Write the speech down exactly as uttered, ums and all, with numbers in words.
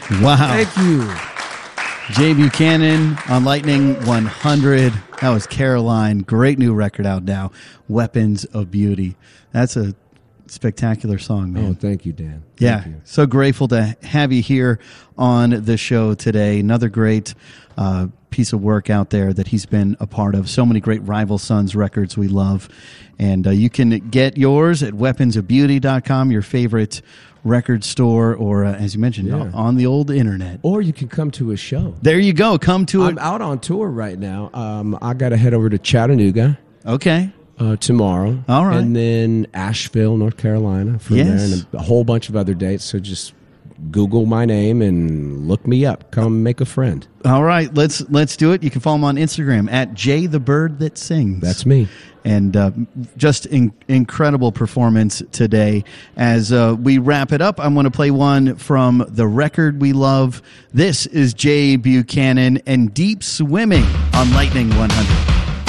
Wow. Thank you. Jay Buchanan on Lightning one hundred. That was Caroline. Great new record out now, Weapons of Beauty. That's a spectacular song, man. Oh, thank you, Dan. Thank yeah, you. So grateful to have you here on the show today. Another great uh, piece of work out there that he's been a part of. So many great Rival Sons records we love. And uh, you can get yours at weapons of beauty dot com, your favorite record store, or uh, as you mentioned, Yeah. on the old internet. Or you can come to a show. There you go. Come to I'm it. out on tour right now. Um, I got to head over to Chattanooga Okay. uh, tomorrow. All right. And then Asheville, North Carolina from Yes. there, and a whole bunch of other dates. So just Google my name and look me up. Come make a friend. All right. Let's let's do it. You can follow him on Instagram at Jay the Bird That Sings. That's me. And uh, just in, incredible performance today. As uh, we wrap it up, I'm going to play one from the record we love. This is Jay Buchanan and Deep Swimming on Lightning one hundred.